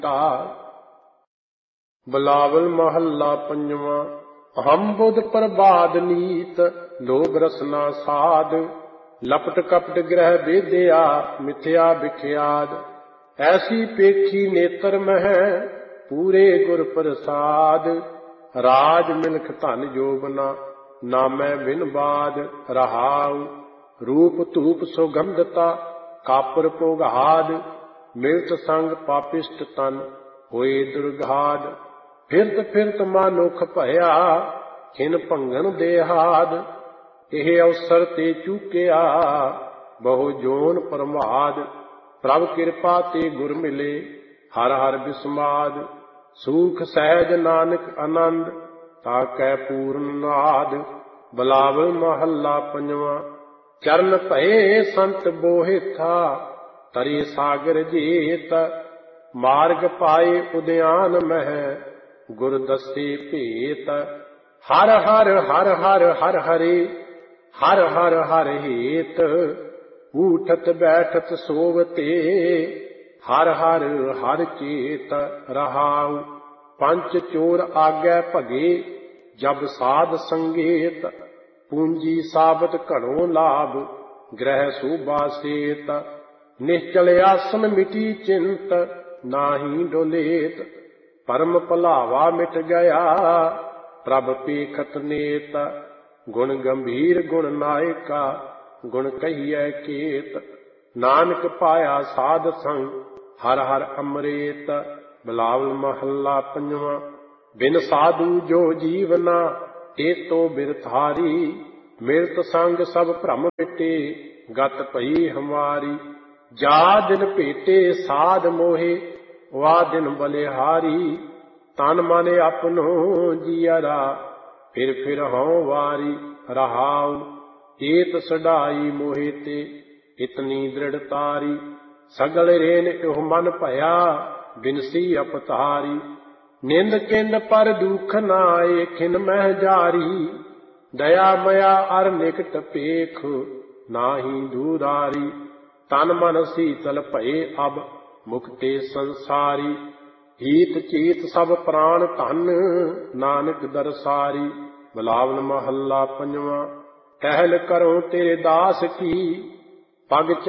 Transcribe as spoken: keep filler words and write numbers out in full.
ਬਿਲਾਵਲ ਮਹੱਲਾ ਪੰਜਵਾਂ। ਅਹੰ ਬੁਧ ਪ੍ਰਬਾਦ ਨੀਤ, ਲੋਭ ਰਸਨਾ ਸਾਧ, ਲਪਟ ਕਪਟ ਗ੍ਰਹਿ ਵੇਦਿਆ, ਮਿਥਿਆ ਵਿਖਿਆਦ। ਐਸੀ ਪੇਖੀ ਨੇਤਰ ਮਹਿ, ਪੂਰੇ ਗੁਰ ਪ੍ਰਸਾਦ। ਰਾਜ ਮਿਲਖ ਧਨ ਜੋਬਨਾ, ਨਾਮੈ ਬਿਨ ਬਾਦ। ਰਹਾਉ ਰੂਪ ਧੂਪ ਸੁਗੰਧਤਾ, ਕਾਪਰ ਪੋਗਾਦ। ਮਿਲਤ ਸੰਗ ਪਾਪਿਸ਼ਟ ਤਨ, ਹੋਏ ਦੁਰਗਾਦ। ਫਿਰਤ ਫਿਰਤ ਮਾਨੁਖ ਭਇਆ, ਖਿਨ ਭੰਗਨ ਦੇਹਾਦ। ਇਹ ਅਵਸਰ ਤੇ ਚੂਕਿਆ, ਬਹੁ ਜੋਨ ਪਰਮਾਦ। ਪ੍ਰਭ ਕਿਰਪਾ ਤੇ ਗੁਰ ਮਿਲੇ, ਹਰ ਹਰ ਬਿਸਮਾਦ। ਸੂਖ ਸਹਿਜ ਨਾਨਕ ਆਨੰਦ, ਤਾ ਕੈ ਪੂਰਨ ਨਾਦ। ਬਿਲਾਵਲ ਮਹੱਲਾ ਪੰਜਵਾਂ। ਚਰਨ ਭਏ ਸੰਤ ਬੋਹਿਥਾ, ਤਰੇ ਸਾਗਰ ਜੇਤ। ਮਾਰਗ ਪਾਏ ਉਦਿਆਨ ਮਹਿ, ਗੁਰ ਦੱਸੇ ਭੇਤ। ਹਰ ਹਰ ਹਰ ਹਰ ਹਰ ਹਰੇ, ਹਰ ਹਰ ਹਰ ਹੇਤ। ਊਠਤ ਬੈਠਤ ਸੋਵਤੇ, ਹਰ ਹਰ ਹਰ ਚੇਤ। ਰਹਾਉ ਪੰਚ ਚੋਰ ਆਗੈ ਭਗੇ, ਜਬ ਸਾਧ ਸੰਗੇਤ। ਪੂੰਜੀ ਸਾਬਤ ਘਣੋ ਲਾਭ, ਗ੍ਰਹਿ ਸੋਭਾ ਸੇਤ। ਨਿਸ਼ਚਲ ਆਸਨ ਮਿਟੀ ਚਿੰਤ, ਨਾਹੀ ਡੋਲੇਤ। ਪਰਮ ਭੁਲਾਵਾ ਮਿਟ ਗਿਆ, ਪ੍ਰਭ ਪੇਖਤ ਨੇਤ। ਗੁਣ ਗੰਭੀਰ ਗੁਣ ਨਾਇਕਾ, ਗੁਣ ਕਹੀਐ ਕੇਤ। ਨਾਨਕ ਪਾਇਆ ਸਾਧ ਸੰਗ, ਹਰ ਹਰ ਅੰਮ੍ਰਿਤ। ਬਿਲਾਵਲ ਮਹੱਲਾ ਪੰਜਵਾਂ। ਬਿਨ ਸਾਧੂ ਜੋ ਜੀਵਨਾ, ਤੇਤੋ ਬਿਰਥਾਰੀ। ਮਿਲਤ ਸੰਗ ਸਭ ਭ੍ਰਮ ਮਿਟੇ, ਗਤ ਭਈ ਹਮਾਰੀ। ਜਾ ਦਿਨ ਭੇਟੇ ਸਾਧ ਮੋਹੇ, ਵਾ ਦਿਨ ਬਲਿਹਾਰੀ। ਤਨ ਮਨ ਆਪਨੋ ਜੀਅਰਾ, ਫਿਰ ਫਿਰ ਹਉ ਵਾਰੀ। ਰਹਾਉ ਏਤ ਸੜਾਈ ਮੋਹਿ ਤੇ, ਇਤਨੀ ਦ੍ਰਿੜਤਾਰੀ। ਸਗਲ ਰੇਨ ਇਹੋ ਮਨ ਭਇਆ, ਬਿਨਸੀ ਅਪਤਾਰੀ। ਨਿੰਦ ਕਿੰਦ ਪਰ ਦੁਖ ਨਾਏ, ਖਿਨ ਮਹਿ ਜਾਰੀ। ਦਇਆ ਮਇਆ ਅਰ ਨਿਕਟ ਪੇਖ, ਨਾਹੀ ਦੂਰਾਰੀ। ਤਨ ਮਨ ਸੀਤਲ ਭਏ ਅਬ, ਮੁਕਤੇ ਸੰਸਾਰੀ। ਹੀਤ ਚੀਤ ਸਭ ਪ੍ਰਾਣ ਧਨ, ਨਾਨਕ ਦਰਸਾਰੀ। ਬਿਲਾਵਲ ਮਹੱਲਾ ਪੰਜਵਾਂ। ਟਹਿਲ ਕਰੋ ਤੇਰੇ ਦਾਸ ਕੀ, ਪਗ